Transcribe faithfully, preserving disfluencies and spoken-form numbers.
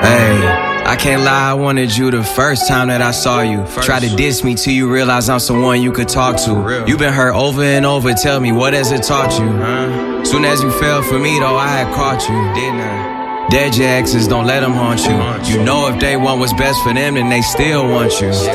Hey, I can't lie, I wanted you the first time that I saw you. First. Try to diss me till you realize I'm someone you could talk to. You been hurt over and over, tell me, what has it taught you? Huh? Soon as you fell for me though, I had caught you, didn't I? Dead your exes, don't let them haunt you. You know if they want what's best for them, then they still want you.